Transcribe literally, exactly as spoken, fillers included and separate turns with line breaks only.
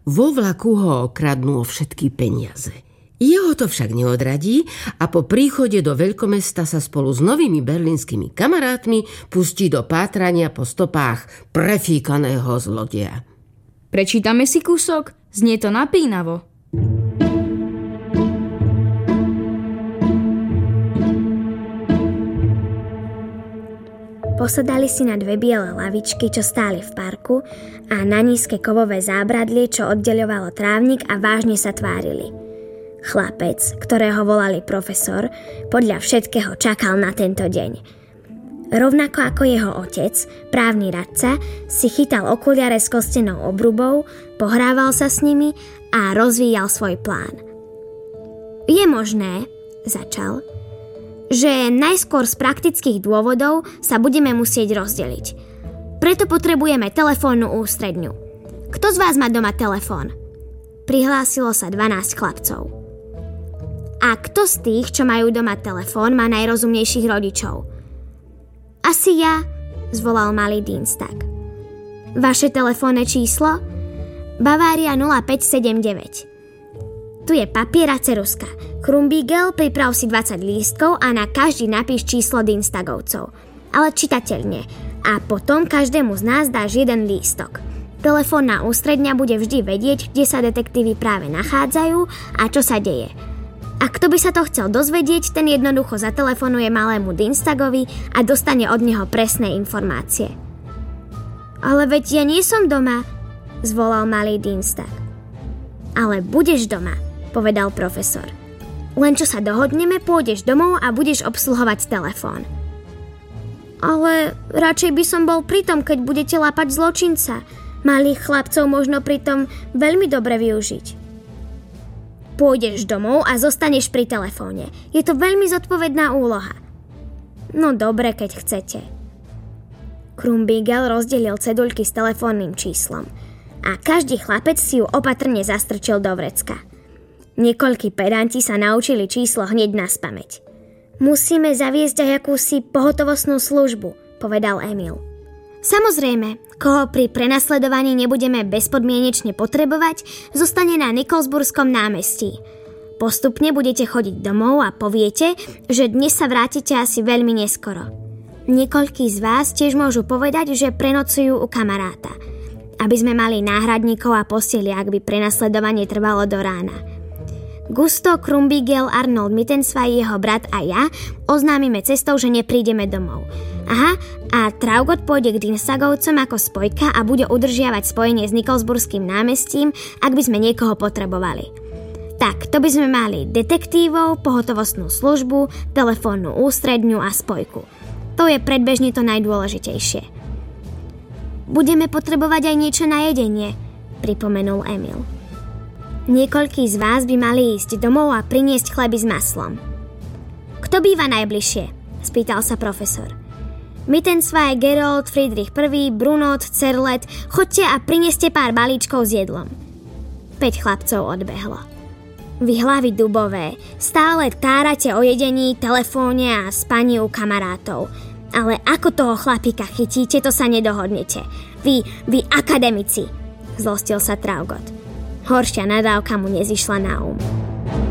Vo vlaku ho okradnú o všetky peniaze. Jeho to však neodradí a po príchode do veľkomesta sa spolu s novými berlínskymi kamarátmi pustí do pátrania po stopách prefíkaného zlodeja.
Prečítame si kúsok? Znie to napínavo.
Posadali si na dve biele lavičky, čo stáli v parku, a na nízke kovové zábradlie, čo oddeľovalo trávnik, a vážne sa tvárili. Chlapec, ktorého volali profesor, podľa všetkého čakal na tento deň. Rovnako ako jeho otec, právny radca, si chytal okuliare s kostenou obrubou, pohrával sa s nimi a rozvíjal svoj plán. Je možné, začal, že najskôr z praktických dôvodov sa budeme musieť rozdeliť. Preto potrebujeme telefónnu ústredňu. Kto z vás má doma telefón? Prihlásilo sa dvanásť chlapcov. A kto z tých, čo majú doma telefón, má najrozumnejších rodičov? Asi ja, zvolal malý Dienstag. Vaše telefónne číslo? Bavária nula päť sedem deväť. Tu je papier a ceruska. Krumbiegel, priprav si dvadsať lístkov a na každý napíš číslo Dienstagovcov. Ale čitateľne. A potom každému z nás dáš jeden lístok. Telefónna ústredňa bude vždy vedieť, kde sa detektívy práve nachádzajú a čo sa deje. A kto by sa to chcel dozvedieť, ten jednoducho zatelefonuje malému Dienstagovi a dostane od neho presné informácie. Ale veď ja nie som doma, zvolal malý Dienstag. Ale budeš doma, povedal profesor. Len čo sa dohodneme, pôjdeš domov a budeš obsluhovať telefón. Ale radšej by som bol pri tom, keď budete lapať zločinca. Malých chlapcov možno pritom veľmi dobre využiť. Pôjdeš domov a zostaneš pri telefóne. Je to veľmi zodpovedná úloha. No dobre, keď chcete. Krumbiegel rozdelil ceduľky s telefónnym číslom a každý chlapec si ju opatrne zastrčil do vrecka. Niekoľkí pedanti sa naučili číslo hneď naspamäť. Musíme zaviesť aj akúsi pohotovostnú službu, povedal Emil. Samozrejme, koho pri prenasledovaní nebudeme bezpodmienečne potrebovať, zostane na Nikolsburskom námestí. Postupne budete chodiť domov a poviete, že dnes sa vrátite asi veľmi neskoro. Niekoľkí z vás tiež môžu povedať, že prenocujú u kamaráta, aby sme mali náhradníkov a posteli, ak by prenasledovanie trvalo do rána. Gusto, Krumbiegel, Arnold Mittenzweig, jeho brat a ja oznámime cestou, že neprídeme domov. Aha, a Traugott pôjde k Dienstagovcom ako spojka a bude udržiavať spojenie s Nikolsburským námestím, ak by sme niekoho potrebovali. Tak, to by sme mali detektívov, pohotovostnú službu, telefónnu ústredňu a spojku. To je predbežne to najdôležitejšie. Budeme potrebovať aj niečo na jedenie, pripomenul Emil. Niekoľkí z vás by mali ísť domov a priniesť chleby s maslom. Kto býva najbližšie? Spýtal sa profesor. Mittenzweig, Gerold, Friedrich I, Brunot, Cerlet, chodte a prineste pár balíčkov s jedlom. Päť chlapcov odbehlo. Vy hlavy dubové, stále tárate o jedení, telefóne a spaní u kamarátov. Ale ako toho chlapíka chytíte, to sa nedohodnete. Vy, vy akademici, zlostil sa Traugott. Horšia nadávka mu nezišla na um.